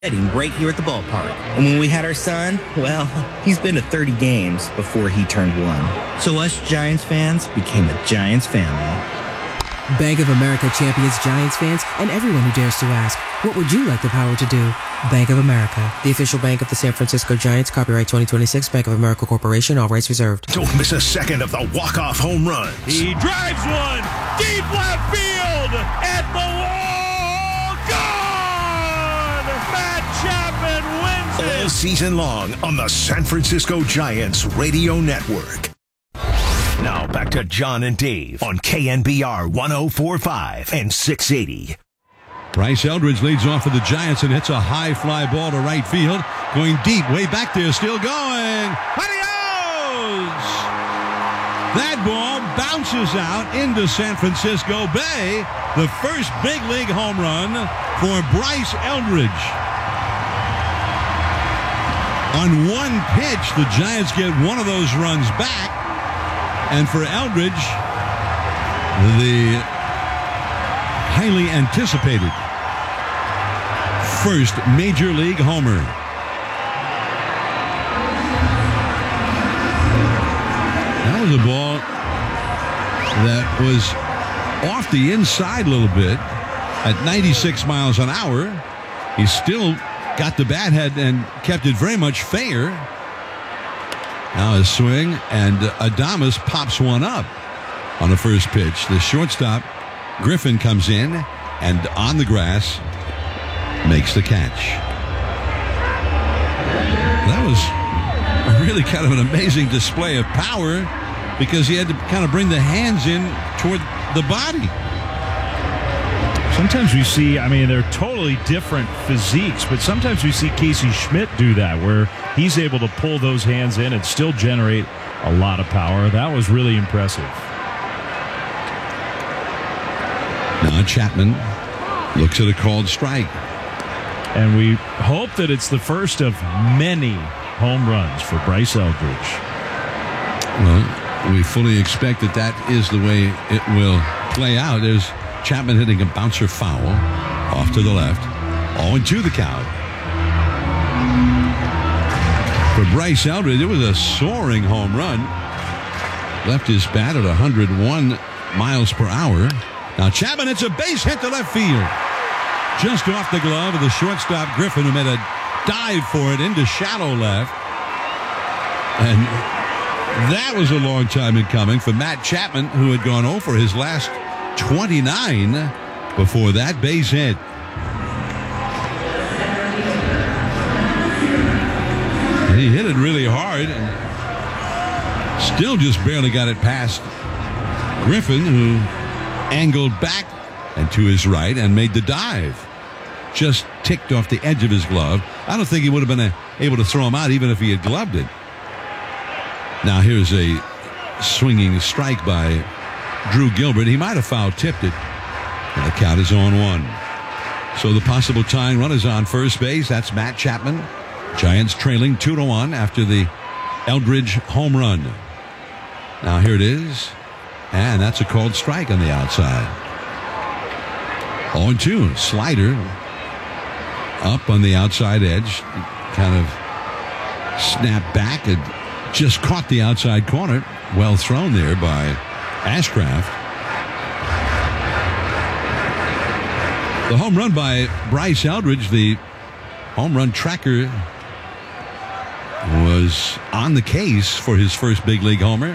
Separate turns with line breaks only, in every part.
right here at the ballpark. And when we had our son, well, he's been to 30 games before he turned 1. So us Giants fans became a Giants family.
Bank of America champions Giants fans and everyone who dares to ask, what would you like the power to do? Bank of America, the official bank of the San Francisco Giants. Copyright 2026, Bank of America Corporation. All rights reserved.
Don't miss a second of the walk-off home runs.
He drives one deep left field at the wall. Gone! Matt Chapman wins it.
All season long on the San Francisco Giants Radio Network. Now back to John and Dave on KNBR 104.5 and 680.
Bryce Eldridge leads off for the Giants and hits a high fly ball to right field. Going deep, way back there, still going. Adios! That ball bounces out into San Francisco Bay. The first big league home run for Bryce Eldridge. On one pitch, the Giants get one of those runs back. And for Eldridge, the highly anticipated first major league homer. That was a ball that was off the inside a little bit at 96 miles an hour. He still got the bat head and kept it very much fair. Now a swing, and Adames pops one up on the first pitch. The shortstop, Griffin, comes in and on the grass makes the catch. That was really kind of an amazing display of power because he had to kind of bring the hands in toward the body.
Sometimes we see, they're totally different physiques, but sometimes we see Casey Schmidt do that, where he's able to pull those hands in and still generate a lot of power. That was really impressive.
Now Chapman looks at a called strike.
And we hope that it's the first of many home runs for Bryce Eldridge.
Well, we fully expect that is the way it will play out. There's Chapman hitting a bouncer foul off to the left. 0-2 the count. For Bryce Eldridge, it was a soaring home run. Left his bat at 101 miles per hour. Now Chapman hits a base hit to left field. Just off the glove of the shortstop Griffin, who made a dive for it into shallow left. And that was a long time in coming for Matt Chapman, who had gone 0 for his last 29 before that base hit. He hit it really hard and still just barely got it past Griffin, who angled back and to his right and made the dive. Just ticked off the edge of his glove. I don't think he would have been able to throw him out even if he had gloved it. Now here's a swinging strike by Drew Gilbert. He might have foul tipped it. And the count is 0-1. So the possible tying run is on first base. That's Matt Chapman. Giants trailing 2-1 after the Eldridge home run. Now here it is. And that's a called strike on the outside. 0-2. Slider up on the outside edge. Kind of snapped back and just caught the outside corner. Well thrown there by Ashcraft. The home run by Bryce Eldridge, the home run tracker, was on the case for his first big league homer.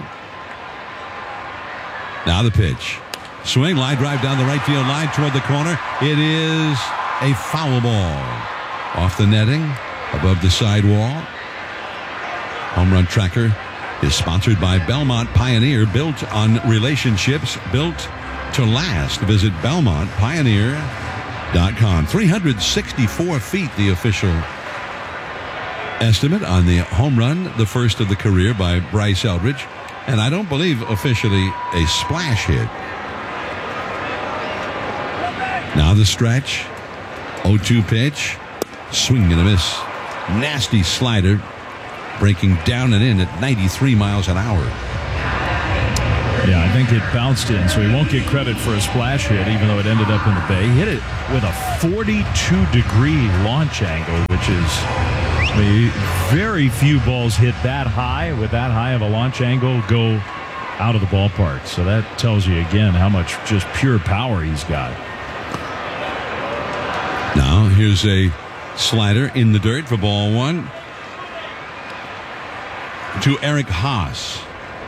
Now the pitch. Swing, line drive down the right field line toward the corner. It is a foul ball. Off the netting, above the sidewall. Home run tracker is sponsored by Belmont Pioneer, built on relationships, built to last. Visit BelmontPioneer.com. 364 feet, the official estimate on the home run, the first of the career by Bryce Eldridge. And I don't believe officially a splash hit. Now the stretch. 0-2 pitch. Swing and a miss. Nasty slider. Breaking down and in at 93 miles an hour.
Yeah, I think it bounced in, so he won't get credit for a splash hit, even though it ended up in the bay. He hit it with a 42-degree launch angle, which is very few balls hit that high with that high of a launch angle go out of the ballpark. So that tells you again how much just pure power he's got.
Now here's a slider in the dirt for ball one to Eric Haas.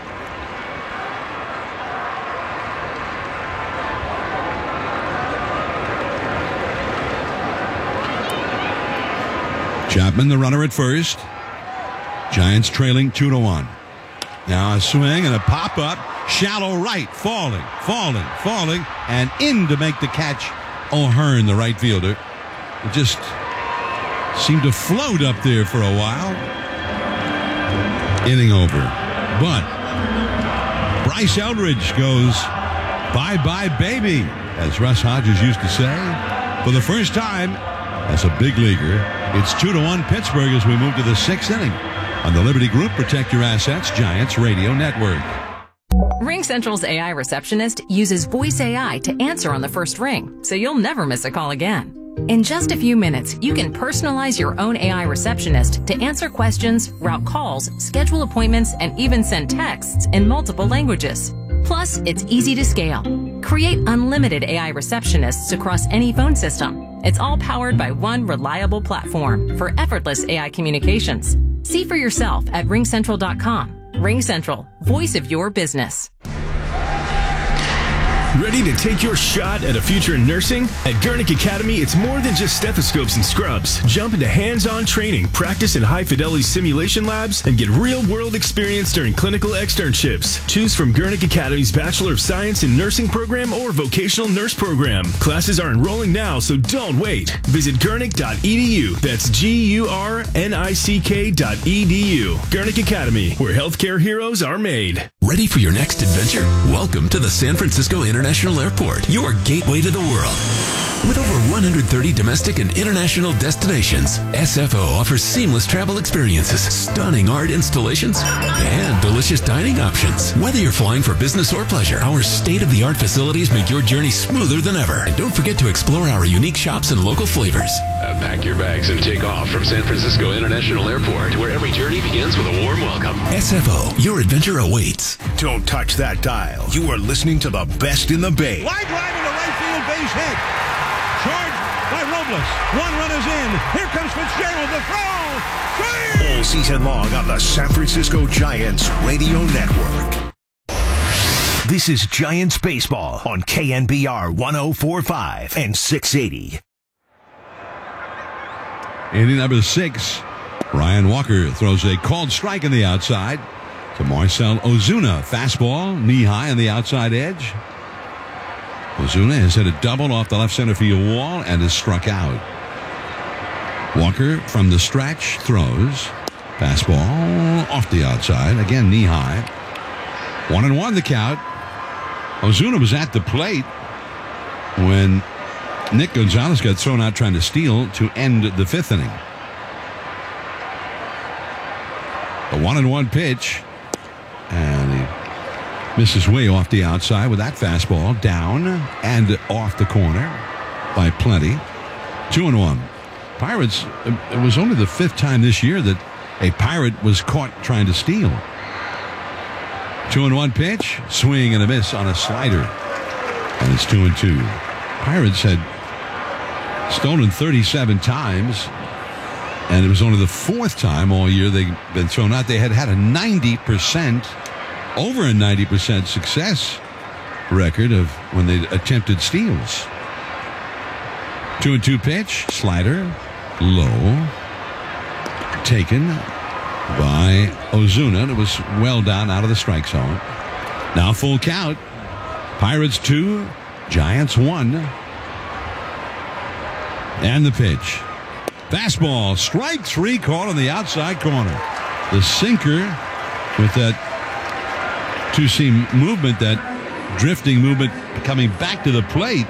Chapman, the runner at first. Giants trailing 2-1. Now a swing and a pop-up. Shallow right. Falling. And in to make the catch. O'Hearn, the right fielder. It just seemed to float up there for a while. Inning over. But Bryce Eldridge goes bye-bye, baby, as Russ Hodges used to say. For the first time as a big leaguer, it's 2-1 Pittsburgh as we move to the 6th inning. On the Liberty Group Protect Your Assets Giants Radio Network.
RingCentral's AI receptionist uses voice AI to answer on the first ring, so you'll never miss a call again. In just a few minutes, you can personalize your own AI receptionist to answer questions, route calls, schedule appointments, and even send texts in multiple languages. Plus, it's easy to scale. Create unlimited AI receptionists across any phone system. It's all powered by one reliable platform for effortless AI communications. See for yourself at ringcentral.com. RingCentral, voice of your business.
Ready to take your shot at a future in nursing? At Gurnick Academy, it's more than just stethoscopes and scrubs. Jump into hands-on training, practice in high-fidelity simulation labs, and get real-world experience during clinical externships. Choose from Gurnick Academy's Bachelor of Science in Nursing program or Vocational Nurse program. Classes are enrolling now, so don't wait. Visit gurnick.edu. That's GURNICK.edu. Gurnick Academy, where healthcare heroes are made.
Ready for your next adventure? Welcome to the San Francisco International Airport, your gateway to the world. With over 130 domestic and international destinations, SFO offers seamless travel experiences, stunning art installations, and delicious dining options. Whether you're flying for business or pleasure, our state-of-the-art facilities make your journey smoother than ever. And don't forget to explore our unique shops and local flavors.
Pack your bags and take off from San Francisco International Airport, where every journey begins with a warm welcome.
SFO, your adventure awaits.
Don't touch that dial. You are listening to the best in the Bay.
Line drive into right field, base hit. Charged by Robles. One run is in. Here comes Fitzgerald, the throw. Swing!
All season long on the San Francisco Giants Radio Network. This is Giants Baseball on KNBR 104.5 and 680.
Inning number 6. Ryan Walker throws a called strike on the outside to Marcell Ozuna. Fastball, knee high on the outside edge. Ozuna has hit a double off the left center field wall and is struck out. Walker from the stretch throws. Fastball off the outside. Again, knee high. 1-1 the count. Ozuna was at the plate when Nick Gonzalez got thrown out trying to steal to end the 5th inning. The 1-1 pitch. And he misses way off the outside with that fastball, down and off the corner by plenty. 2-1. Pirates, it was only the 5th time this year that a Pirate was caught trying to steal. 2-1 pitch, swing and a miss on a slider. And it's 2-2. Pirates had stolen 37 times, and it was only the 4th time all year they've been thrown out. They had a 90%, over a 90% success record of when they attempted steals. 2-2 pitch, slider, low, taken by Ozuna. It was well down out of the strike zone. Now full count. Pirates 2, Giants 1. And the pitch. Fastball, strike 3 caught on the outside corner. The sinker with that two-seam movement, that drifting movement coming back to the plate.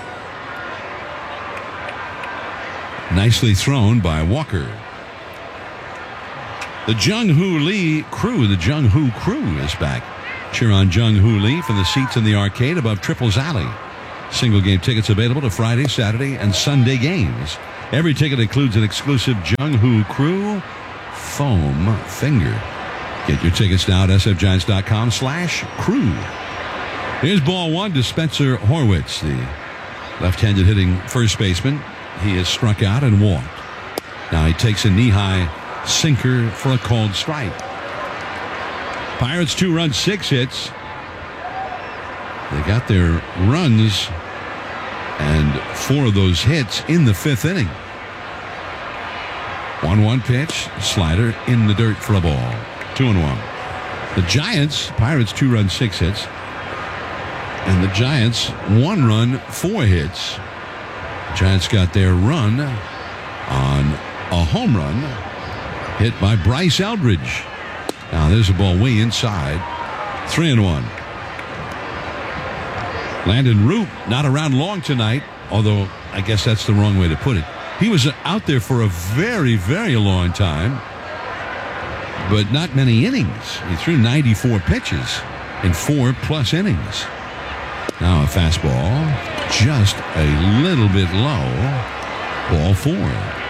Nicely thrown by Walker. The Jung Hoo Lee crew, the Jung Hoo crew is back Cheer on Jung Hoo Lee from the seats in the arcade above Triples Alley. Single game tickets available to Friday, Saturday, and Sunday games. Every ticket includes an exclusive Jung Hoo Crew foam finger. Get your tickets now at sfgiants.com/crew. Here's ball one to Spencer Horwitz, the left-handed hitting first baseman. He has struck out and walked. Now he takes a knee-high sinker for a called strike. Pirates 2 runs, 6 hits. They got their runs and 4 of those hits in the 5th inning. 1-1 pitch, slider in the dirt for a ball. 2-1. The Giants, Pirates 2 runs, 6 hits. And the Giants 1 run, 4 hits. Giants got their run on a home run hit by Bryce Eldridge. Now there's a ball way inside. 3-1. Landon Root not around long tonight, although I guess that's the wrong way to put it. He was out there for a very, very long time, but not many innings. He threw 94 pitches in 4+ innings. Now a fastball, just a little bit low. Ball 4.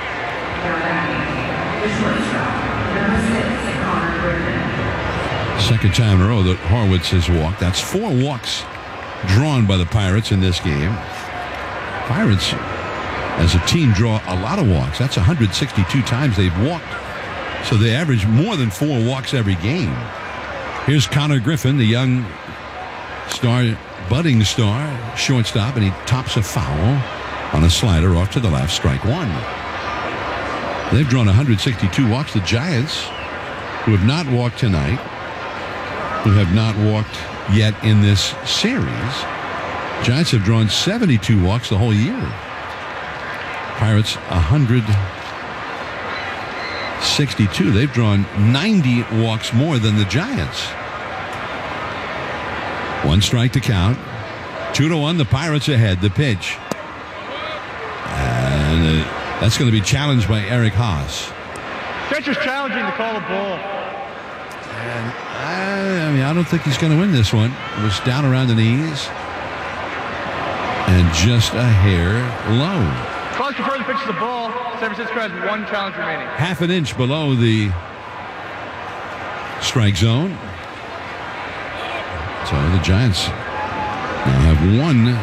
Second time in a row that Horwitz has walked. That's 4 walks drawn by the Pirates in this game. Pirates, as a team, draw a lot of walks. That's 162 times they've walked. So they average more than 4 walks every game. Here's Connor Griffin, the young star, budding star, shortstop, and he tops a foul on a slider off to the left, strike 1. They've drawn 162 walks. The Giants, who have not walked tonight, who have not walked yet in this series, Giants have drawn 72 walks the whole year. Pirates 162. They've drawn 90 walks more than the Giants. 1 strike to count. 2-1. The Pirates ahead. The pitch. And that's going to be challenged by Eric Haas.
Catcher's challenging to call a ball.
And I don't think he's going to win this one. It was down around the knees and just a hair low.
Clock to further pitch the ball. San Francisco has 1 challenge remaining.
Half an inch below the strike zone. So the Giants now have 1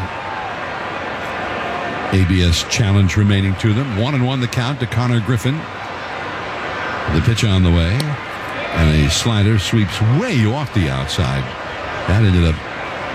ABS challenge remaining to them. 1-1 the count to Connor Griffin. The pitch on the way. And a slider sweeps way off the outside. That ended up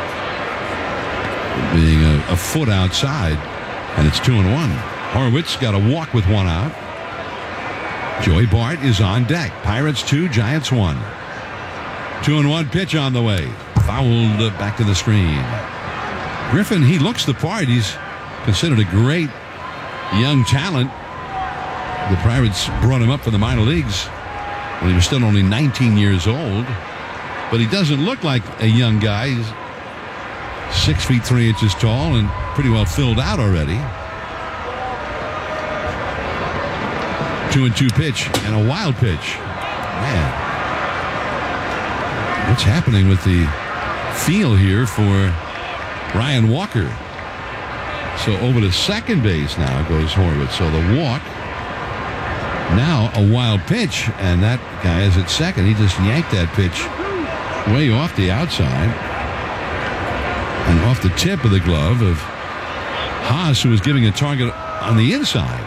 being a foot outside. And it's 2-1. Horwitz got a walk with 1 out. Joey Bart is on deck. Pirates 2, Giants 1. 2-1 pitch on the way. Fouled back to the screen. Griffin, he looks the part. He's considered a great young talent. The Pirates brought him up from the minor leagues when he was still only 19 years old. But he doesn't look like a young guy. He's 6 feet 3 inches tall and pretty well filled out already. 2-2 pitch and a wild pitch. Man, what's happening with the feel here for Ryan Walker? So over to second base now goes Horwitz. So the walk. Now a wild pitch, and that guy is at second. He just yanked that pitch way off the outside and off the tip of the glove of Haas, who was giving a target on the inside.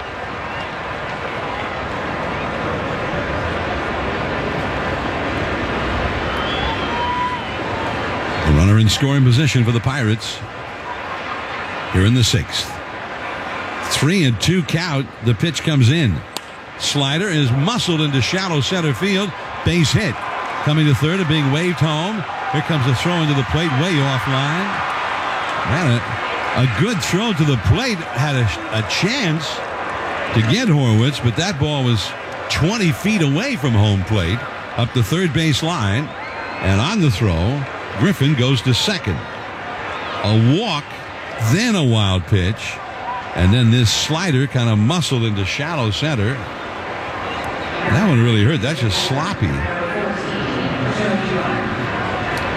A runner in scoring position for the Pirates here in the 6th. 3-2 count. The pitch comes in. Slider is muscled into shallow center field. Base hit. Coming to third and being waved home. Here comes a throw into the plate way offline. Man, a good throw to the plate. Had a chance to get Horwitz, but that ball was 20 feet away from home plate up the third base line. And on the throw, Griffin goes to second. A walk, then a wild pitch, and then this slider kind of muscled into shallow center. That one really hurt. That's just sloppy.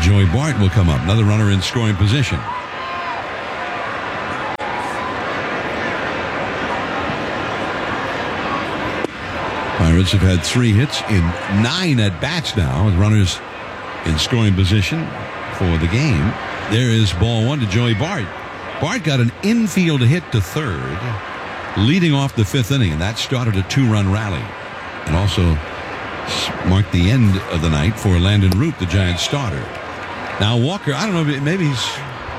Joey Bart will come up. Another runner in scoring position. Pirates have had 3 hits in 9 at-bats now with runners in scoring position for the game. There is ball 1 to Joey Bart. Bart got an infield hit to third, leading off the 5th inning, and that started a 2-run rally. And also marked the end of the night for Landon Root, the Giants starter. Now Walker, I don't know, maybe he's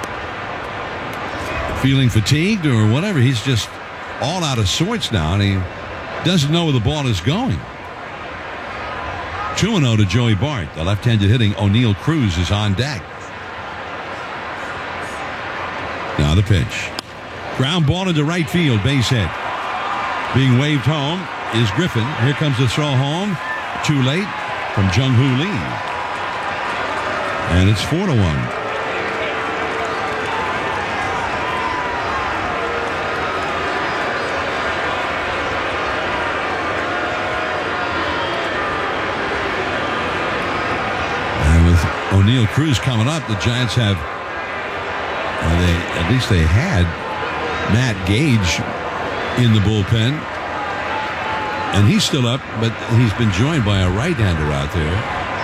feeling fatigued or whatever. He's just all out of sorts now, and he doesn't know where the ball is going. 2-0 to Joey Bart. The left-handed hitting O'Neill Cruz is on deck. Now the pitch. Ground ball into right field, base hit. Being waved home is Griffin. Here comes the throw home. Too late from Jung-Hoo Lee. And it's 4-1. O'Neill Cruz coming up. The Giants have, at least they had Matt Gage in the bullpen, and he's still up, but he's been joined by a right-hander out there.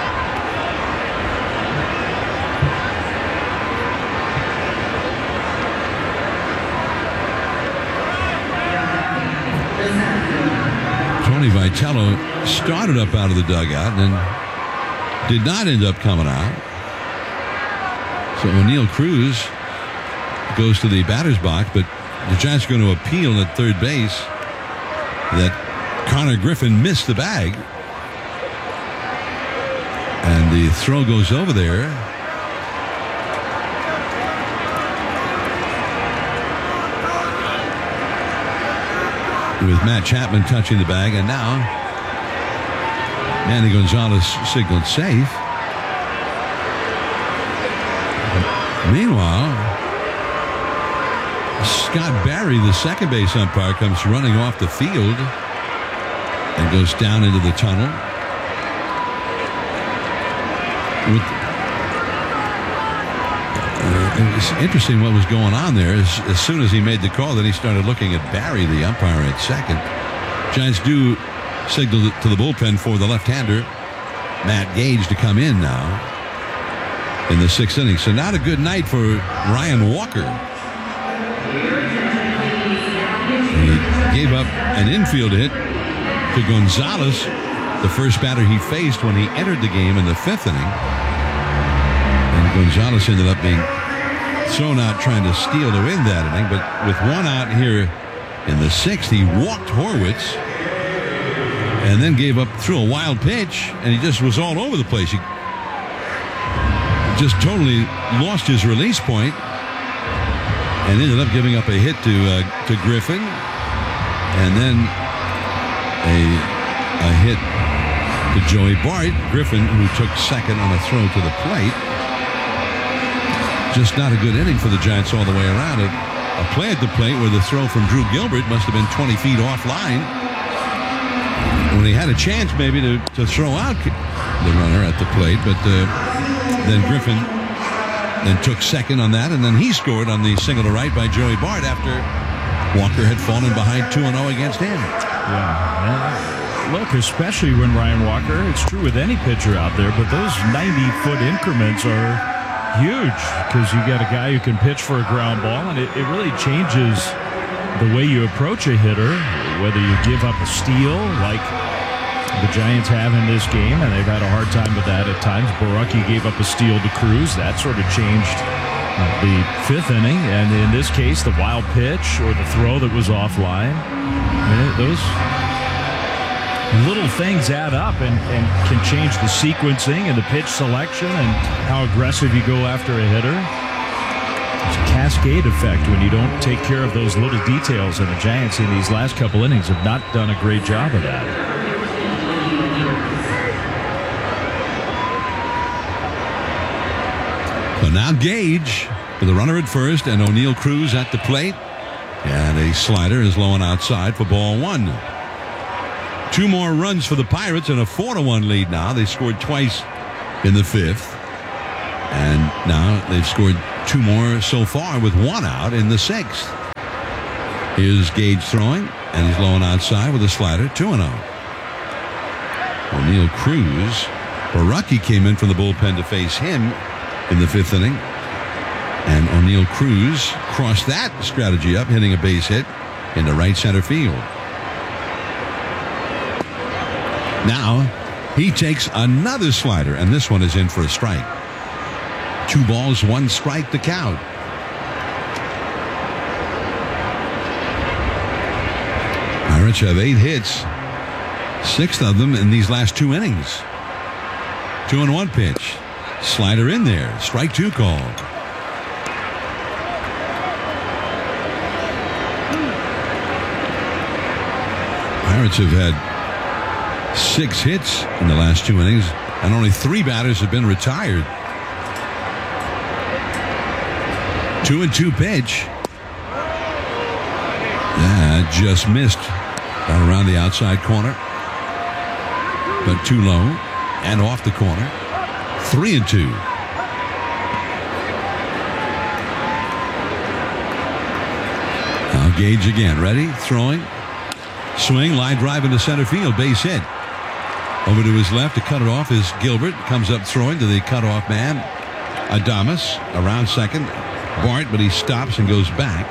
Tony Vitello started up out of the dugout and then did not end up coming out. So O'Neill Cruz goes to the batter's box, but the Giants are going to appeal at third base that Connor Griffin missed the bag. And the throw goes over there. With Matt Chapman touching the bag, and now Manny Gonzalez signaled safe. Meanwhile, Scott Barry, the second base umpire, comes running off the field and goes down into the tunnel. It was interesting what was going on there. As soon as he made the call, then he started looking at Barry, the umpire, at second. Giants do signal to the bullpen for the left-hander, Matt Gage, to come in now in the 6th inning. So not a good night for Ryan Walker. He gave up an infield hit to Gonzalez, the first batter he faced when he entered the game in the 5th inning. And Gonzalez ended up being thrown out trying to steal to win that inning. But with 1 out here in the 6th, he walked Horwitz and then threw a wild pitch, and he just was all over the place. He just totally lost his release point and ended up giving up a hit to Griffin, and then a hit to Joey Bart. Griffin, who took second on a throw to the plate. Just not a good inning for the Giants all the way around. A play at the plate where the throw from Drew Gilbert must have been 20 feet offline, when he had a chance maybe to throw out the runner at the plate, but then Griffin then took second on that, and then he scored on the single to right by Joey Bart after Walker had fallen behind 2-0 against him.
Yeah. Look, especially when Ryan Walker, it's true with any pitcher out there, but those 90-foot increments are huge because you got a guy who can pitch for a ground ball, and it really changes the way you approach a hitter, whether you give up a steal like the Giants have in this game, and they've had a hard time with that at times. Borucki gave up a steal to Cruz. That sort of changed the 5th inning, and in this case, the wild pitch or the throw that was offline. Those little things add up and can change the sequencing and the pitch selection and how aggressive you go after a hitter. It's a cascade effect when you don't take care of those little details, and the Giants in these last couple innings have not done a great job of that.
So now Gage with a runner at first and O'Neill Cruz at the plate, and a slider is low and outside for ball 1. 2 more runs for the Pirates and a 4-1 lead now. They scored twice in the 5th. And now they've scored 2 more so far with 1 out in the 6th. Here's Gage throwing, and he's low and outside with a slider, 2-0. O'Neill Cruz. Baraki came in from the bullpen to face him in the 5th inning. And O'Neill Cruz crossed that strategy up, hitting a base hit into right center field. Now he takes another slider, and this one is in for a strike. 2 balls, 1 strike to count. Pirates have 8 hits, 6th of them in these last 2 innings. 2-1 pitch. Slider in there. Strike 2 call. Pirates have had 6 hits in the last 2 innings, and only 3 batters have been retired. 2-2 pitch. Yeah, just missed. Got around the outside corner, but too low and off the corner. 3-2. Now Gage again, ready, throwing, swing, line drive into center field, base hit. Over to his left to cut it off is Gilbert. Comes up throwing to the cutoff man, Adames, around second. Bart, but he stops and goes back.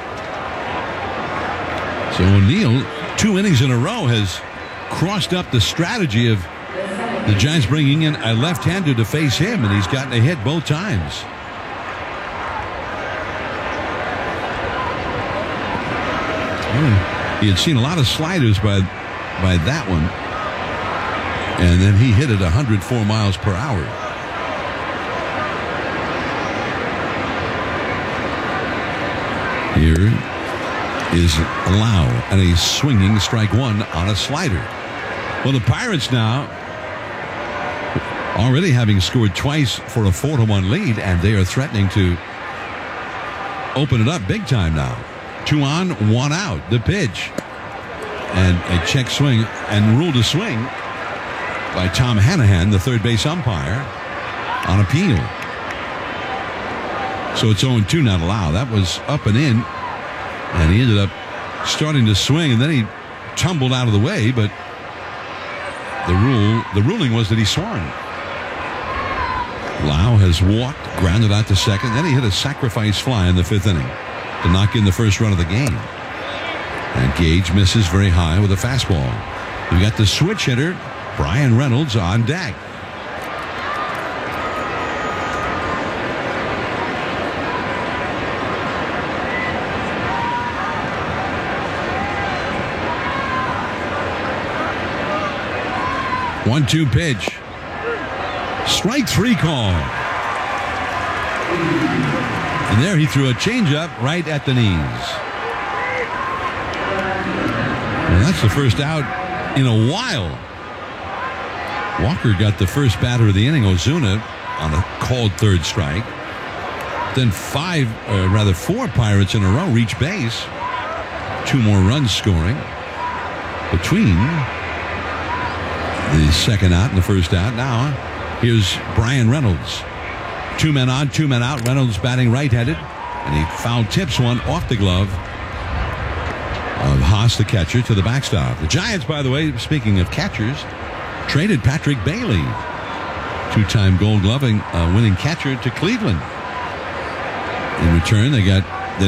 So O'Neill, 2 innings in a row, has crossed up the strategy of the Giants bringing in a left-hander to face him, and he's gotten a hit both times. He had seen a lot of sliders by that one, and then he hit it 104 miles per hour. Here is Lau, and a swinging strike 1 on a slider. Well, the Pirates now already having scored twice for a 4-1 lead, and they are threatening to open it up big time now. 2 on, 1 out. The pitch, and a check swing and ruled a swing by Tom Hanahan, the third base umpire, on appeal. So it's 0-2 not allowed. That was up and in, and he ended up starting to swing, and then he tumbled out of the way, but the ruling was that he swung. Lau has walked, grounded out to second, then he hit a sacrifice fly in the 5th inning to knock in the first run of the game. And Gage misses very high with a fastball. We've got the switch hitter, Brian Reynolds, on deck. One-two pitch. Strike 3 call. And there he threw a changeup right at the knees. And that's the first out in a while. Walker got the first batter of the inning, Ozuna, on a called 3rd strike. Then 4 Pirates in a row reach base. 2 more runs scoring between the second out and the first out. Now, here's Brian Reynolds. 2 men on, 2 men out. Reynolds batting right-handed, and he foul tips one off the glove of Haas, the catcher, to the backstop. The Giants, by the way, speaking of catchers, traded Patrick Bailey, 2-time Gold Glove winning catcher, to Cleveland. In return, they got the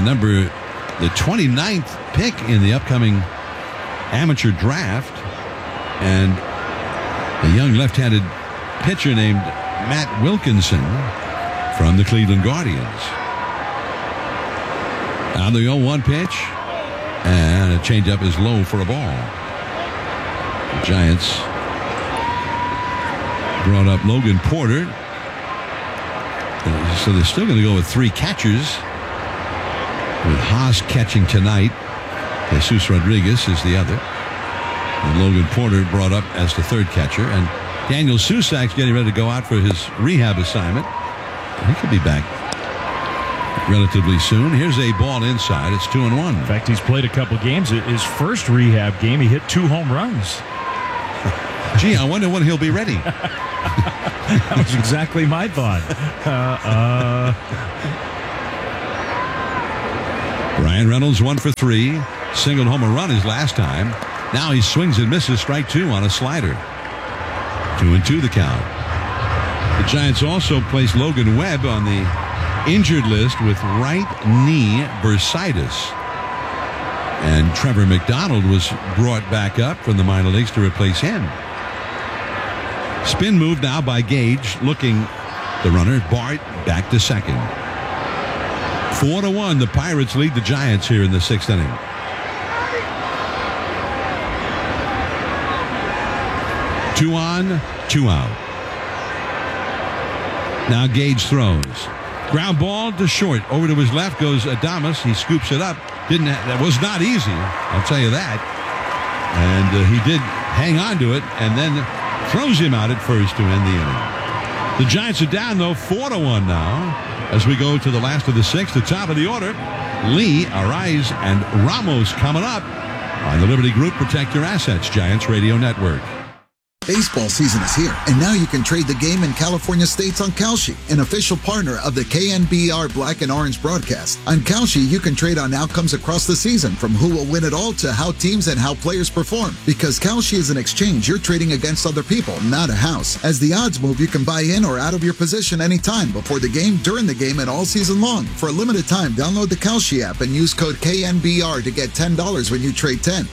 29th pick in the upcoming amateur draft, and a young left-handed pitcher named Matt Wilkinson from the Cleveland Guardians. Now the 0-1 pitch, and a changeup is low for a ball. The Giants brought up Logan Porter, so they're still going to go with 3 catchers, with Haas catching tonight. Jesus Rodriguez is the other. And Logan Porter brought up as the 3rd catcher. And Daniel Susak's getting ready to go out for his rehab assignment. He could be back relatively soon. Here's a ball inside. It's 2-1.
In fact, he's played a couple games. His first rehab game, he hit 2 home runs.
Gee, I wonder when he'll be ready.
That was exactly my thought.
Brian Reynolds 1 for 3. Singled home a run his last time. Now he swings and misses strike 2 on a slider. 2-2 the count. The Giants also placed Logan Webb on the injured list with right knee bursitis. And Trevor McDonald was brought back up from the minor leagues to replace him. Spin move now by Gage, looking the runner. Bart back to second. 4-1, the Pirates lead the Giants here in the 6th inning. Two on, 2 out. Now Gage throws. Ground ball to short. Over to his left goes Adames. He scoops it up. That was not easy, I'll tell you that. And he did hang on to it and then throws him out at first to end the inning. The Giants are down, though, 4-1 now. As we go to the last of the 6th, the top of the order, Lee, Arise, and Ramos coming up on the Liberty Group Protect Your Assets, Giants Radio Network.
Baseball season is here, and now you can trade the game in California states on Kalshi, an official partner of the KNBR Black and Orange broadcast. On Kalshi, you can trade on outcomes across the season, from who will win it all to how teams and how players perform. Because Kalshi is an exchange, you're trading against other people, not a house. As the odds move, you can buy in or out of your position anytime, before the game, during the game, and all season long. For a limited time, download the Kalshi app and use code KNBR to get $10 when you trade 10.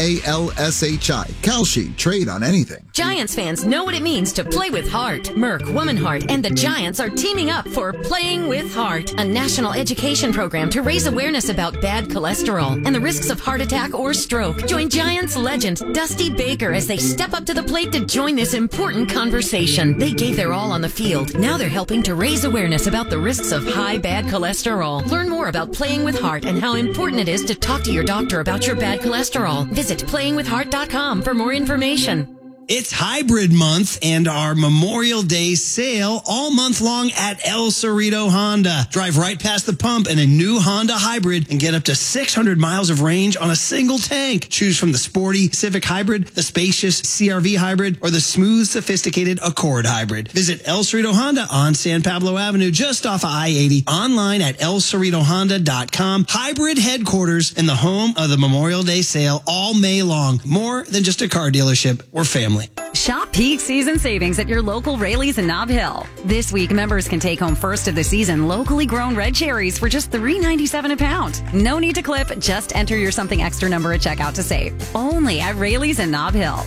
KALSHI. Kalshi. Trade on anything.
Giants fans know what it means to play with heart. Merck, Woman Heart, and the Giants are teaming up for Playing with Heart, a national education program to raise awareness about bad cholesterol and the risks of heart attack or stroke. Join Giants legend Dusty Baker as they step up to the plate to join this important conversation. They gave their all on the field. Now they're helping to raise awareness about the risks of high bad cholesterol. Learn more about Playing with Heart and how important it is to talk to your doctor about your bad cholesterol. Visit playingwithheart.com for more information.
It's Hybrid Month and our Memorial Day sale all month long at El Cerrito Honda. Drive right past the pump in a new Honda Hybrid and get up to 600 miles of range on a single tank. Choose from the sporty Civic Hybrid, the spacious CRV Hybrid, or the smooth, sophisticated Accord Hybrid. Visit El Cerrito Honda on San Pablo Avenue, just off of I-80. Online at elcerritohonda.com. Hybrid headquarters in the home of the Memorial Day sale all May long. More than just a car dealership, we're family.
Shop peak season savings at your local Raley's in Nob Hill. This week, members can take home first of the season locally grown red cherries for just $3.97 a pound. No need to clip, just enter your something extra number at checkout to save. Only at Raley's in Nob Hill.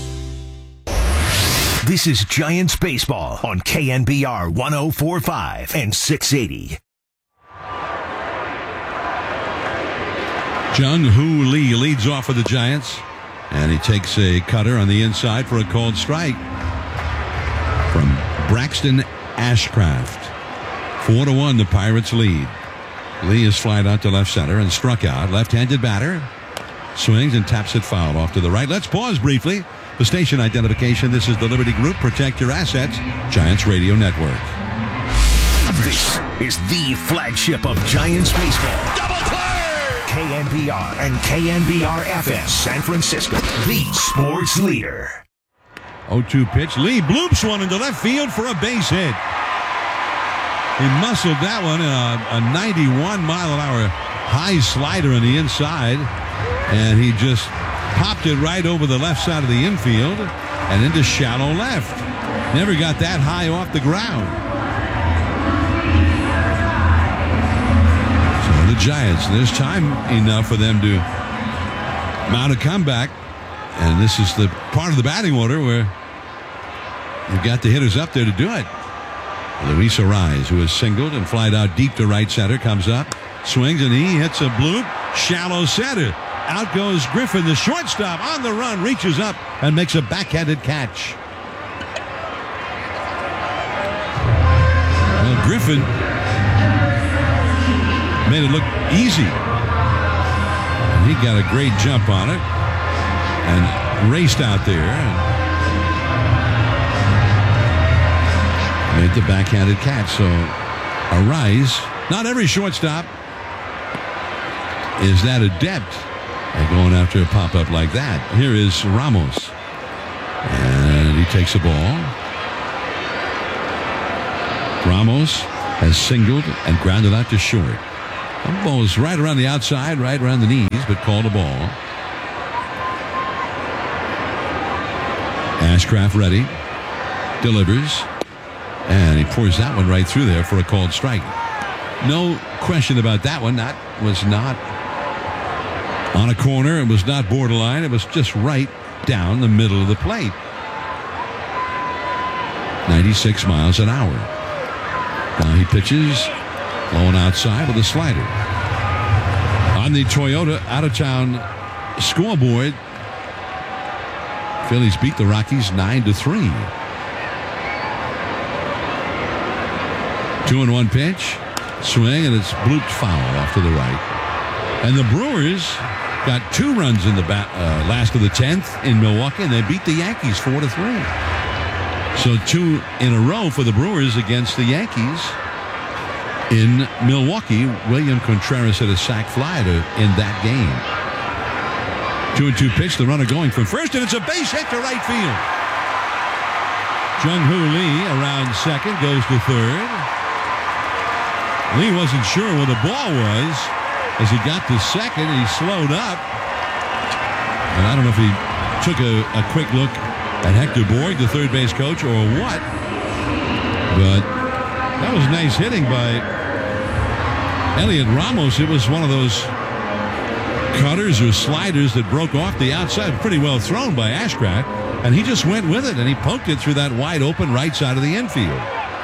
This is Giants Baseball on KNBR 104.5 and 680.
Jung-Hoo Lee leads off for the Giants. And he takes a cutter on the inside for a called strike from Braxton Ashcraft. 4-1, the Pirates lead. Lee is flied out to left center and struck out. Left-handed batter. Swings and taps it foul off to the right. Let's pause briefly. The station identification. This is the Liberty Group. Protect your assets. Giants Radio Network.
This is the flagship of Giants baseball. Double play! KNBR and KNBR-FM San Francisco, the sports leader.
0-2 pitch. Lee bloops one into left field for a base hit. He muscled that one in a 91-mile-an-hour high slider on the inside, and he just popped it right over the left side of the infield and into shallow left. Never got that high off the ground. The Giants, there's time enough for them to mount a comeback, and this is the part of the batting order where you've got the hitters up there to do it. Luis Arise, who has singled and flied out deep to right center, comes up, swings, and he hits a bloop, shallow center. Out goes Griffin, the shortstop, on the run, reaches up and makes a backhanded catch. Well, Griffin made it look easy. And he got a great jump on it and raced out there and made the backhanded catch. So Arise, not every shortstop is that adept at going after a pop-up like that. Here is Ramos. And takes the ball. Ramos has singled and grounded out to short. The ball is right around the outside, right around the knees, but called a ball. Ashcraft ready. Delivers. And he pours that one right through there for a called strike. No question about that one. That was not on a corner. It was not borderline. It was just right down the middle of the plate. 96 miles an hour. Now he pitches low and outside with a slider. On the Toyota out-of-town scoreboard, Phillies beat the Rockies 9-3. 2-1 pitch. Swing, and it's blooped foul off to the right. And the Brewers got 2 runs in the last of the 10th in Milwaukee, and they beat the Yankees 4-3. So 2 in a row for the Brewers against the Yankees in Milwaukee. William Contreras hit a sac fly in that game. 2-2 pitch. The runner going from first, and it's a base hit to right field. Jung-Hoo Lee around second, goes to third. Lee wasn't sure where the ball was as he got to second. He slowed up. And I don't know if he took a quick look at Hector Borg, the third base coach, or what. But that was nice hitting by Elliot Ramos. It was one of those cutters or sliders that broke off the outside. Pretty well thrown by Ashcraft. And he just went with it, and he poked it through that wide open right side of the infield.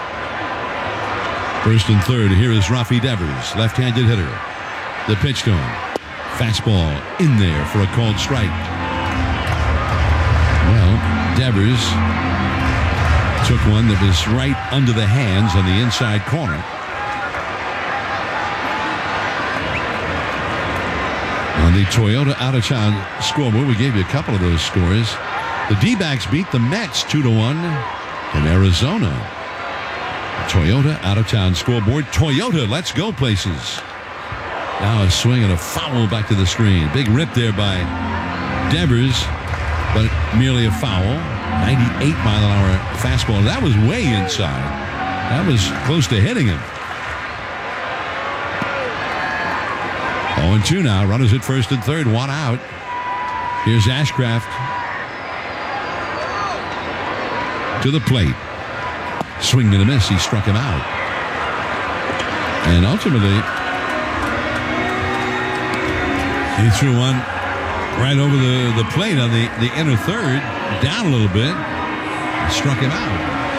First and third, here is Rafi Devers, left-handed hitter. The pitch to him. Fastball in there for a called strike. Well, Devers took one that was right under the hands on the inside corner. On the Toyota out-of-town scoreboard, we gave you a couple of those scores. The D-backs beat the Mets 2-1 in Arizona. Toyota out-of-town scoreboard. Toyota, let's go places. Now a swing and a foul back to the screen. Big rip there by Devers, but merely a foul. 98-mile-an-hour fastball. That was way inside. That was close to hitting him. 0-2 now. Runners at first and third. 1 out. Here's Ashcraft to the plate. Swing and a miss. He struck him out. And ultimately, he threw one right over the plate on the inner third, down a little bit, and struck him out.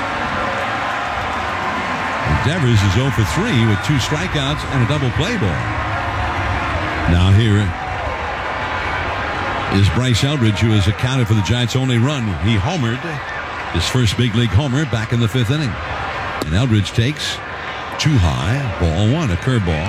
And Devers is 0 for 3 with 2 strikeouts and a double play ball. Now here is Bryce Eldridge, who has accounted for the Giants' only run. He homered. His first big league homer back in the 5th inning. And Eldridge takes too high. Ball 1, a curveball.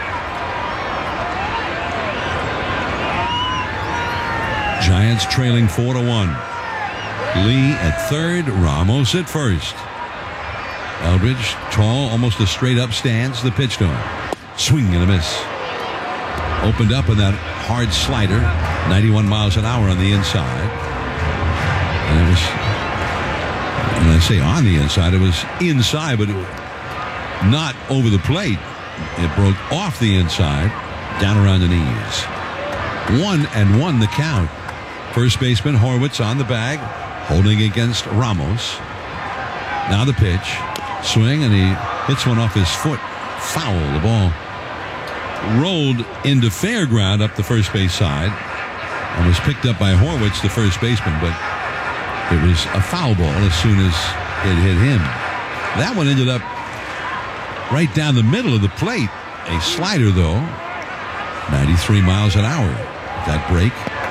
Giants trailing 4-1. Lee at third, Ramos at first. Eldridge, tall, almost a straight up stance. The pitch to him. Swing and a miss. Opened up in that hard slider. 91 miles an hour on the inside. And it was... When I say on the inside, it was inside, but it was not over the plate. It broke off the inside, down around the knees. 1-1 the count. First baseman Horwitz on the bag, holding against Ramos. Now the pitch. Swing, and he hits one off his foot. Foul. The ball rolled into fair ground up the first base side and was picked up by Horwitz, the first baseman, but it was a foul ball as soon as it hit him. That one ended up right down the middle of the plate. A slider, though. 93 miles an hour. That break.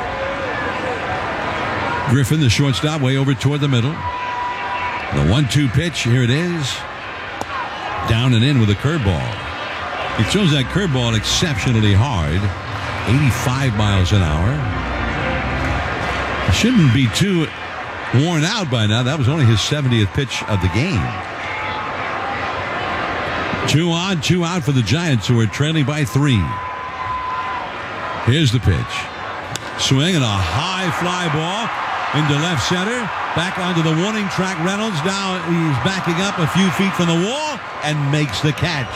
Griffin, the shortstop, way over toward the middle. The 1-2 pitch. Here it is. Down and in with a curveball. He throws that curveball exceptionally hard. 85 miles an hour. It shouldn't be too worn out by now. That was only his 70th pitch of the game. 2 on, 2 out for the Giants, who are trailing by 3. Here's the pitch. Swing and a high fly ball. into left center. Back onto the warning track. Reynolds now he's backing up a few feet from the wall and makes the catch.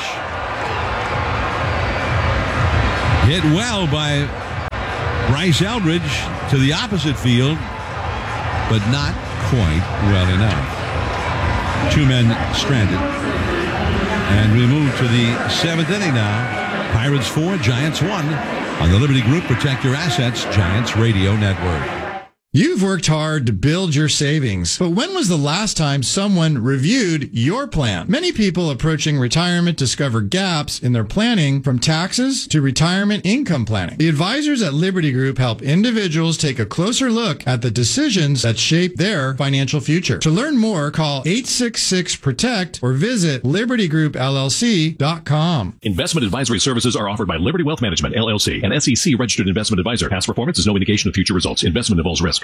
Hit well by Bryce Eldridge to the opposite field, but not quite well enough. Two men stranded. And we move to the seventh inning now. Pirates 4, Giants 1 on the Liberty Group Protect Your Assets Giants Radio Network.
You've worked hard to build your savings, but when was the last time someone reviewed your plan? Many people approaching retirement discover gaps in their planning, from taxes to retirement income planning. The advisors at Liberty Group help individuals take a closer look at the decisions that shape their financial future. To learn more, call 866-PROTECT or visit libertygroupllc.com.
Investment advisory services are offered by Liberty Wealth Management, LLC, an SEC-registered investment advisor. Past performance is no indication of future results. Investment involves risk.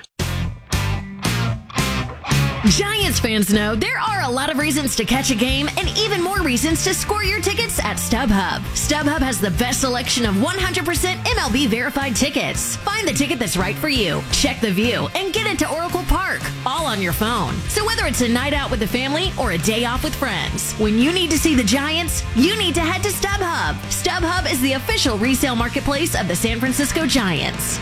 Giants fans know there are a lot of reasons to catch a game and even more reasons to score your tickets at StubHub. StubHub has the best selection of 100% MLB verified tickets. Find the ticket that's right for you, check the view, and get into Oracle Park, all on your phone. So whether it's a night out with the family or a day off with friends, when you need to see the Giants, you need to head to StubHub. StubHub is the official resale marketplace of the San Francisco Giants.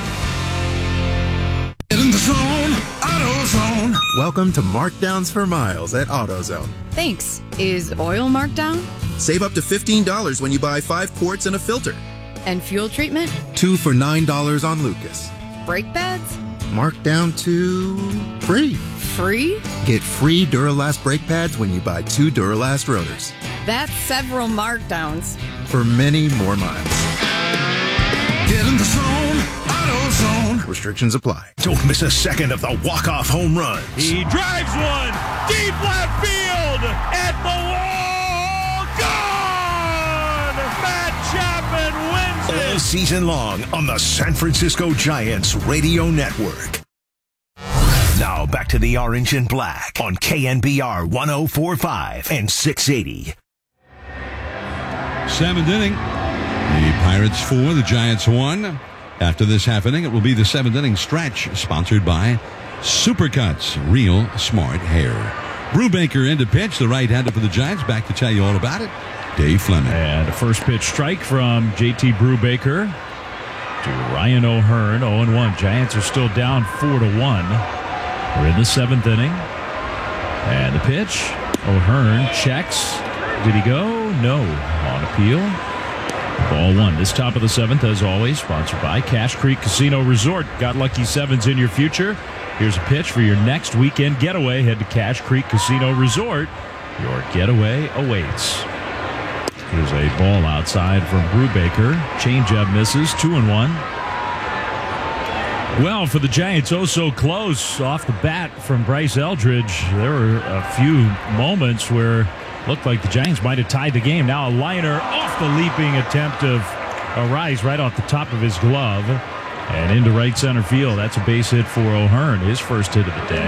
In the zone, AutoZone. Welcome to Markdowns for Miles at AutoZone.
Thanks. Is oil marked down?
Save up to $15 when you buy 5 quarts and a filter.
And fuel treatment?
2 for $9 on Lucas.
Brake pads?
Marked down to free.
Free?
Get free Duralast brake pads when you buy 2 Duralast rotors.
That's several markdowns.
For many more miles. Get in the zone, AutoZone. Restrictions apply.
Don't miss a second of the walk-off home run.
He drives one deep left field at the wall. Gone! Matt Chapman wins it.
All season long on the San Francisco Giants Radio Network. Now back to the Orange and Black on KNBR 104.5 and 680.
Seventh inning. The Pirates 4, the Giants 1. After this half inning, it will be the seventh inning stretch, sponsored by Supercuts, real smart hair. Brubaker in to pitch, the right-hander for the Giants. Back to tell you all about it, Dave Fleming.
And a first pitch strike from JT Brubaker to Ryan O'Hearn, 0-1. Giants are still down 4-1. We're in the seventh inning. And the pitch, O'Hearn checks. Did he go? No. On appeal. Ball one. This top of the seventh, as always, sponsored by Cache Creek Casino Resort. Got lucky sevens in your future? Here's a pitch for your next weekend getaway. Head to Cache Creek Casino Resort. Your getaway awaits. Here's a ball outside from Brubaker. Changeup misses. 2-1. Well, for the Giants, oh so close off the bat from Bryce Eldridge. There were a few moments where looked like the Giants might have tied the game. Now a liner off the leaping attempt of Arise right off the top of his glove and into right center field. That's a base hit for O'Hearn, his first hit of the day.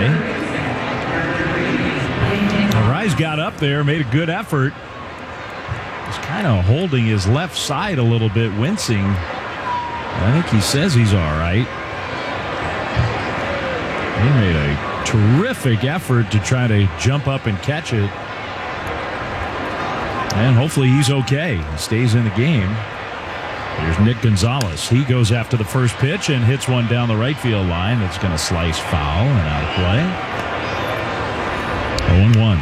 Arise got up there, made a good effort. He's kind of holding his left side a little bit, wincing. I think he says he's all right. He made a terrific effort to try to jump up and catch it. And hopefully he's okay. He stays in the game. Here's Nick Gonzalez. He goes after the first pitch and hits one down the right field line. That's going to slice foul and out of play. 0-1.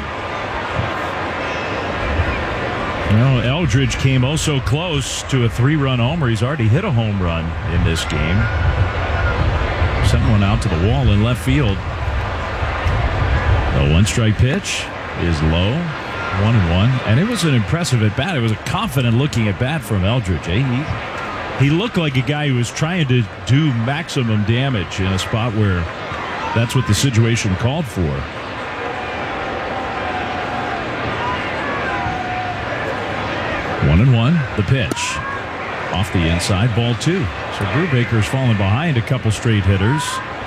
Well, Eldridge came oh so close to a 3-run homer. He's already hit a home run in this game. Sent one out to the wall in left field. The one-strike pitch is low. 1-1, and it was an impressive at bat. It was a confident looking at bat from Eldridge. He looked like a guy who was trying to do maximum damage in a spot where that's what the situation called for. One and one, the pitch off the inside, ball 2. So Brubaker's fallen behind a couple straight hitters.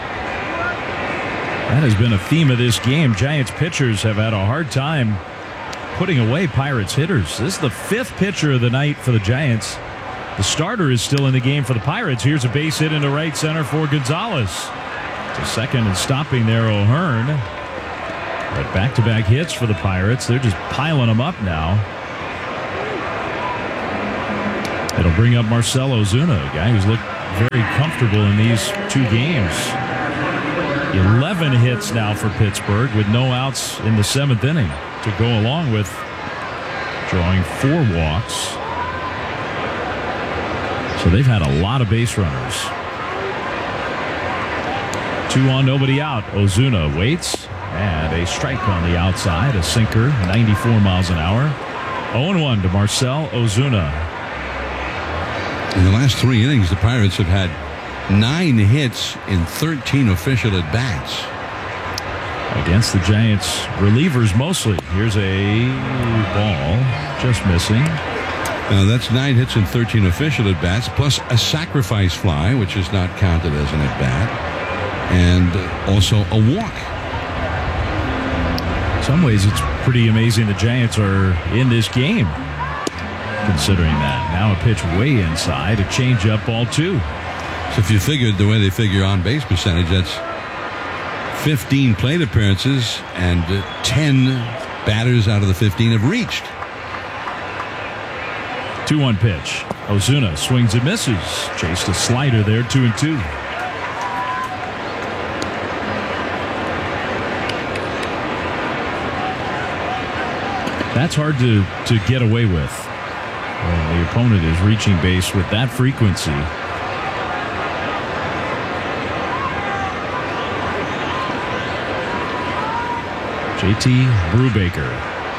That has been a theme of this game. Giants pitchers have had a hard time putting away Pirates hitters. This is the 5th pitcher of the night for the Giants. The starter is still in the game for the Pirates. Here's a base hit into right center for Gonzalez. To second and stopping there, O'Hearn. But back-to-back hits for the Pirates. They're just piling them up now. It'll bring up Marcell Ozuna, a guy who's looked very comfortable in these 2 games. 11 hits now for Pittsburgh with no outs in the 7th inning to go along with drawing 4 walks. So they've had a lot of base runners. 2 on, nobody out. Ozuna waits, and a strike on the outside, a sinker, 94 miles an hour. 0-1 to Marcell Ozuna.
In the last 3 innings, the Pirates have had 9 hits in 13 official at-bats.
Against the Giants relievers mostly. Here's a ball, just missing.
Now that's 9 hits in 13 official at-bats, plus a sacrifice fly, which is not counted as an at-bat, and also a walk.
In some ways, it's pretty amazing the Giants are in this game, considering that. Now a pitch way inside, a changeup, ball 2.
So if you figured the way they figure on-base percentage, that's 15 plate appearances, and 10 batters out of the 15 have reached.
2-1 pitch. Ozuna swings and misses. Chased a slider there, 2-2. That's hard to get away with when the opponent is reaching base with that frequency. JT Brubaker.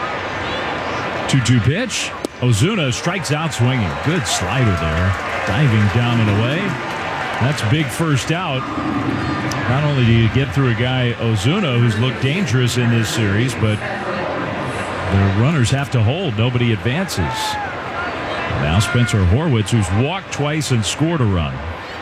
2-2 pitch. Ozuna strikes out swinging. Good slider there. Diving down and away. That's big first out. Not only do you get through a guy, Ozuna, who's looked dangerous in this series, but the runners have to hold. Nobody advances. Now Spencer Horwitz, who's walked twice and scored a run.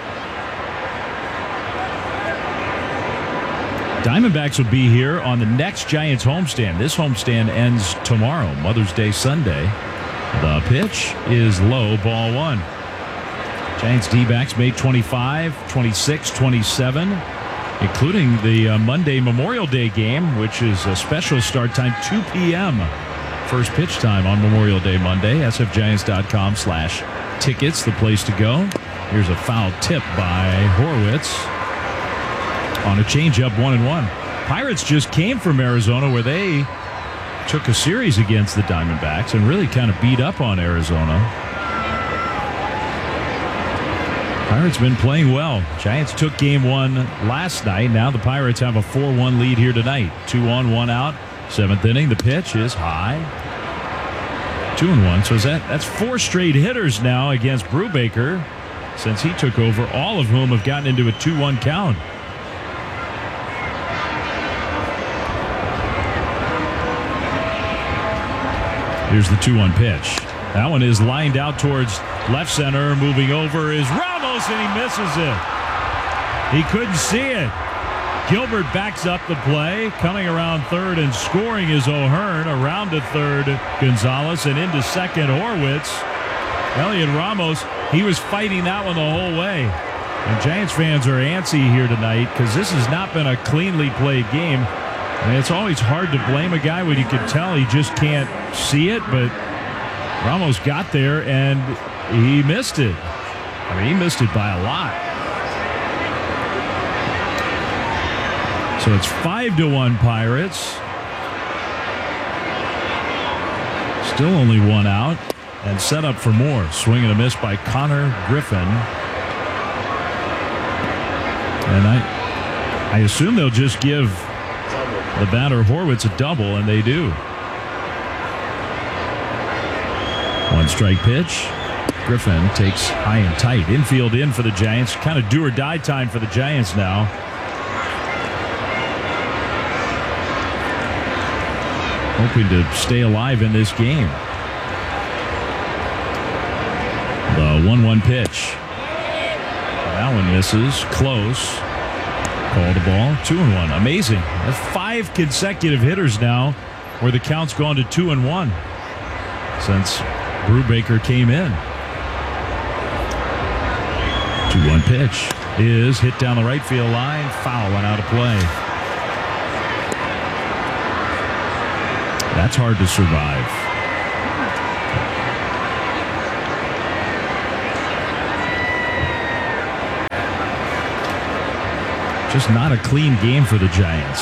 Diamondbacks will be here on the next Giants homestand. This homestand ends tomorrow, Mother's Day Sunday. The pitch is low, ball 1. Giants D-backs May 25, 26, 27, including the Monday Memorial Day game, which is a special start time, 2 p.m. First pitch time on Memorial Day Monday. sfgiants.com/tickets, the place to go. Here's a foul tip by Horwitz on a changeup, 1-1. Pirates just came from Arizona, where they took a series against the Diamondbacks and really kind of beat up on Arizona. Pirates been playing well. Giants took game 1 last night. Now the Pirates have a 4-1 lead here tonight. 2 on, 1 out. 7th inning. The pitch is high. 2-1. So that's 4 straight hitters now against Brubaker since he took over, all of whom have gotten into a 2-1 count. Here's the 2-1 pitch. That one is lined out towards left center. Moving over is Ramos, and he misses it. He couldn't see it. Gilbert backs up the play. Coming around third and scoring is O'Hearn. Around to third, Gonzalez, and into second, Horwitz. Elliot Ramos, he was fighting that one the whole way. And Giants fans are antsy here tonight because this has not been a cleanly played game. I mean, it's always hard to blame a guy when you can tell he just can't see it, but Ramos got there and he missed it. I mean, he missed it by a lot. So it's 5-1 Pirates. Still only 1 out and set up for more. Swing and a miss by Connor Griffin. And I assume they'll just give the batter Horwitz a double, and they do. 1 strike pitch. Griffin takes high and tight. Infield in for the Giants. Kind of do or die time for the Giants now. Hoping to stay alive in this game. The 1-1 pitch. That one misses. Close. Call the ball. 2-1. Amazing. That's 5 consecutive hitters now where the count's gone to 2-1 since Brubaker came in. 2-1 pitch. is hit down the right field line. Foul and out of play. That's hard to survive. Just not a clean game for the Giants.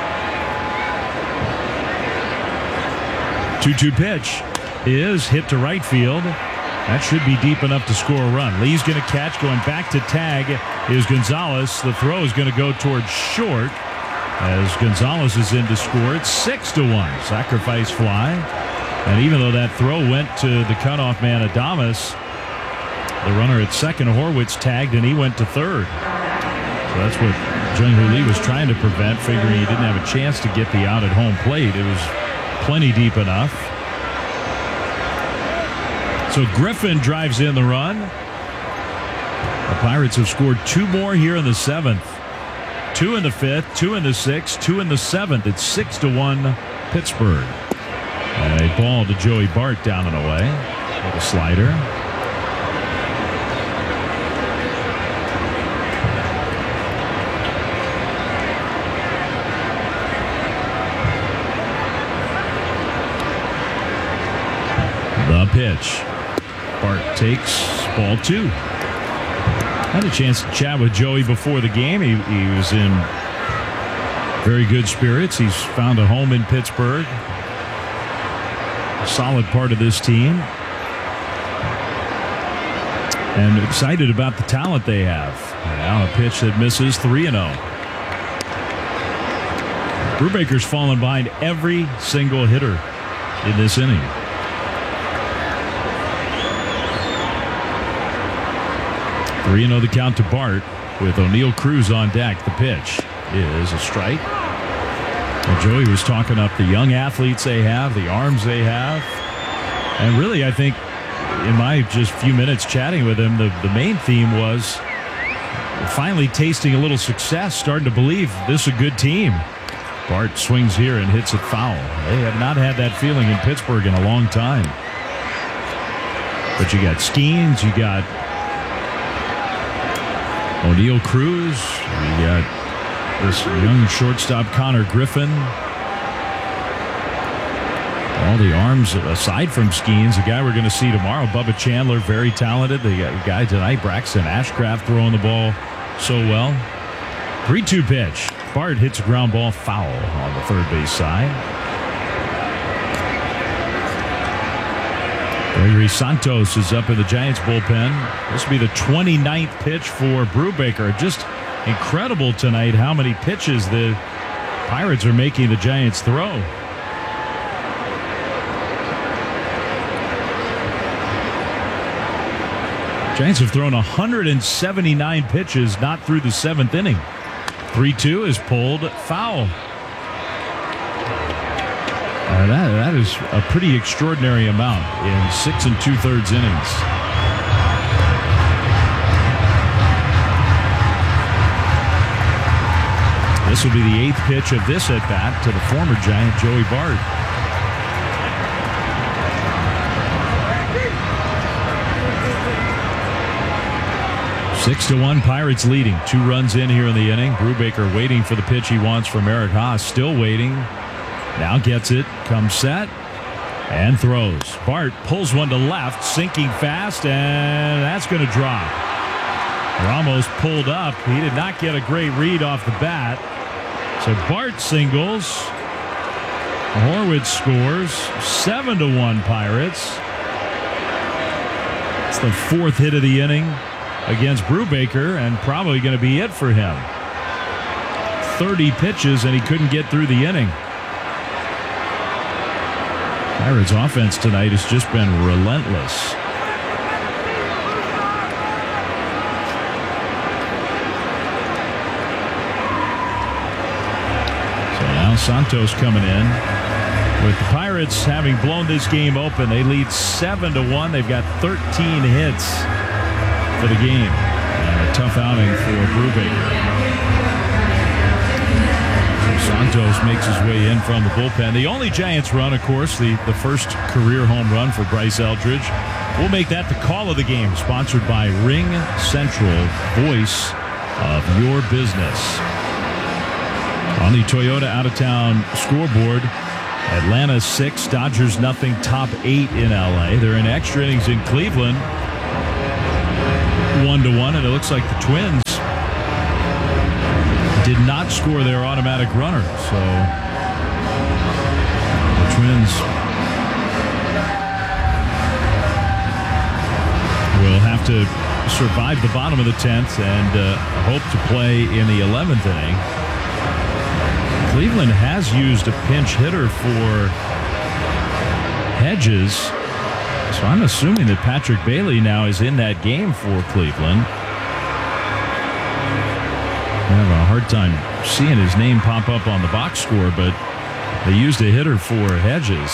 2-2 pitch is hit to right field. That should be deep enough to score a run. Lee's going to catch. Going back to tag is Gonzalez. The throw is going to go towards short as Gonzalez is in to score. It's 6-1. Sacrifice fly. And even though that throw went to the cutoff man Adames, the runner at second, Horwitz, tagged and he went to third. So that's what Jung-Hoo Lee was trying to prevent, figuring he didn't have a chance to get the out at home plate. It was plenty deep enough. So Griffin drives in the run. The Pirates have scored 2 more here in the 7th. 2 in the 5th, 2 in the 6th, 2 in the 7th. It's 6-1 Pittsburgh. And a ball to Joey Bart down and away with a slider. The pitch. Bart takes ball 2. Had a chance to chat with Joey before the game. He was in very good spirits. He's found a home in Pittsburgh. A solid part of this team. And excited about the talent they have. Now a pitch that misses, 3-0. Brubaker's fallen behind every single hitter in this inning. 3-0 the count to Bart with O'Neill Cruz on deck. The pitch is a strike. Well, Joey was talking up the young athletes they have, the arms they have. And really, I think in my just few minutes chatting with him, the main theme was finally tasting a little success, starting to believe this is a good team. Bart swings here and hits it foul. They have not had that feeling in Pittsburgh in a long time. But you got Skeens, you got O'Neill Cruz, you got this young shortstop Connor Griffin. All the arms aside from Skeens, the guy we're going to see tomorrow, Bubba Chandler, very talented. The guy tonight, Braxton Ashcraft, throwing the ball so well. 3-2 pitch. Bart hits a ground ball foul on the third base side. Gregory Santos is up in the Giants bullpen. This will be the 29th pitch for Brubaker. Just incredible tonight how many pitches the Pirates are making the Giants throw. Giants have thrown 179 pitches, not through the 7th inning. 3-2 is pulled foul. That is a pretty extraordinary amount in 6 2/3 innings. This will be the 8th pitch of this at-bat to the former Giant Joey Bart. Six to 1, Pirates leading. 2 runs in here in the inning. Brubaker waiting for the pitch he wants from Eric Haas. Still waiting. Now gets it, comes set, and throws. Bart pulls one to left, sinking fast, and that's going to drop. Ramos pulled up. He did not get a great read off the bat. So Bart singles. Horwitz scores. 7-1 Pirates. It's the 4th hit of the inning against Brubaker, and probably going to be it for him. 30 pitches, and he couldn't get through the inning. Pirates offense tonight has just been relentless. So now Santos coming in. With the Pirates having blown this game open, they lead 7-1. They've got 13 hits for the game. And a tough outing for Brubaker. Santos makes his way in from the bullpen. The only Giants run, of course, the first career home run for Bryce Eldridge. We'll make that the call of the game, sponsored by Ring Central, voice of your business. On the Toyota out-of-town scoreboard, Atlanta 6, Dodgers nothing, top 8 in L.A. They're in extra innings in Cleveland, 1-1, and it looks like the Twins did not score their automatic runner. So the Twins will have to survive the bottom of the 10th and hope to play in the 11th inning. Cleveland has used a pinch hitter for Hedges, so I'm assuming that Patrick Bailey now is in that game for Cleveland. I have a hard time seeing his name pop up on the box score, but they used a hitter for Hedges.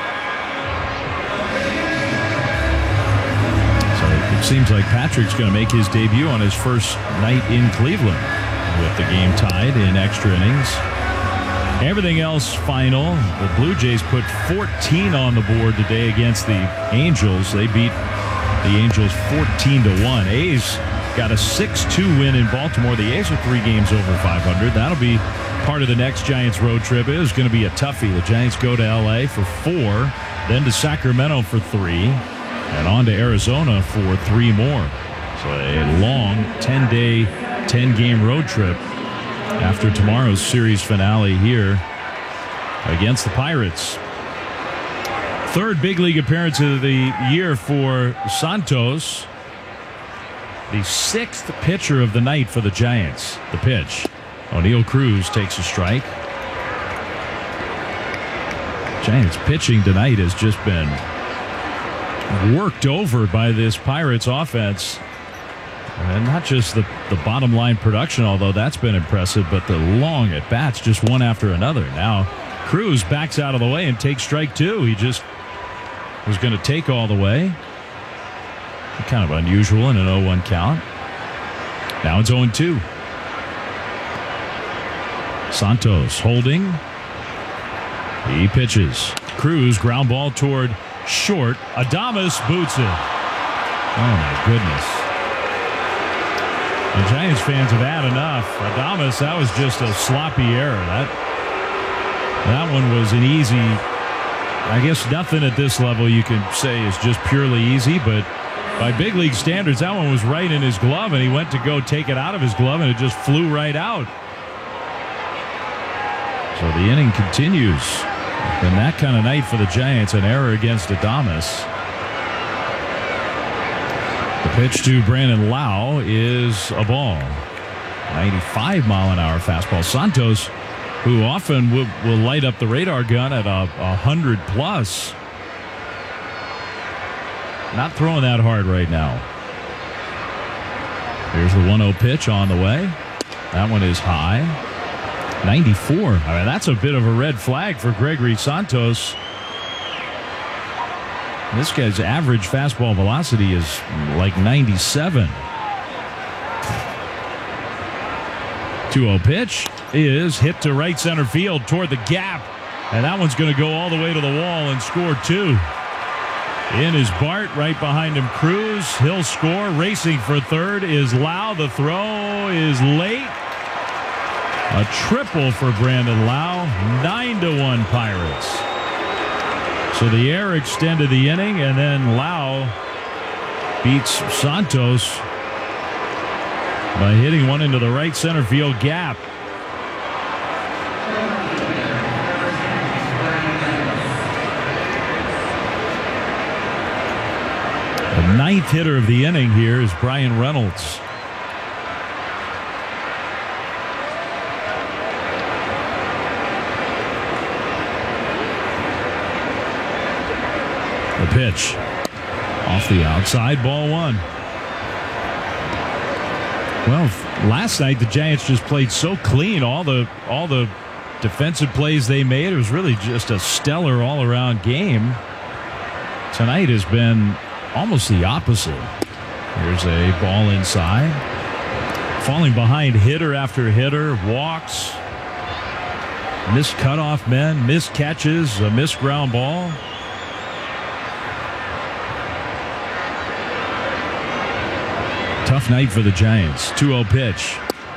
So it seems like Patrick's going to make his debut on his first night in Cleveland with the game tied in extra innings. Everything else final. The Blue Jays put 14 on the board today against the Angels. They beat the Angels 14-1. A's got a 6-2 win in Baltimore. The A's are 3 games over 500. That'll be part of the next Giants road trip. It is going to be a toughie. The Giants go to L.A. for 4, then to Sacramento for 3, and on to Arizona for 3 more. So a long 10-day, 10-game road trip after tomorrow's series finale here against the Pirates. 3rd big league appearance of the year for Santos. The 6th pitcher of the night for the Giants. The pitch. O'Neal Cruz takes a strike. Giants pitching tonight has just been worked over by this Pirates offense. And not just the bottom line production, although that's been impressive, but the long at bats, just one after another. Now Cruz backs out of the way and takes strike 2. He just was going to take all the way. Kind of unusual in an 0-1 count. Now it's 0-2. Santos holding. He pitches. Cruz ground ball toward short. Adames boots it. Oh my goodness. The Giants fans have had enough. Adames, that was just a sloppy error. That one was an easy. I guess nothing at this level you can say is just purely easy, but by big league standards, that one was right in his glove, and he went to go take it out of his glove, and it just flew right out. So the inning continues. And that kind of night for the Giants, an error against Adames. The pitch to Brandon Lau is a ball. 95-mile-an-hour fastball. Santos, who often will light up the radar gun at 100+. Not throwing that hard right now. Here's the 1-0 pitch on the way. That one is high. 94. I mean, that's a bit of a red flag for Gregory Santos. This guy's average fastball velocity is like 97. 2-0 pitch is hit to right center field toward the gap. And that one's going to go all the way to the wall and score 2. In is Bart, right behind him Cruz. He'll score. Racing for third is Lau. The throw is late. A triple for Brandon Lau. 9-1 Pirates. So the air extended the inning, and then Lau beats Santos by hitting one into the right center field gap. The 9th hitter of the inning here is Brian Reynolds. The pitch off the outside, ball 1. Well, last night the Giants just played so clean. All the defensive plays they made, it was really just a stellar all-around game. Tonight has been almost the opposite. Here's a ball inside. Falling behind hitter after hitter, walks, missed cutoff men, missed catches, a missed ground ball. Tough night for the Giants. 2-0 pitch.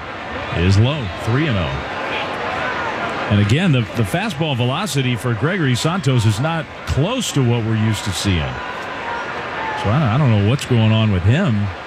is low, 3-0. And again, the fastball velocity for Gregory Santos is not close to what we're used to seeing. So I don't know what's going on with him.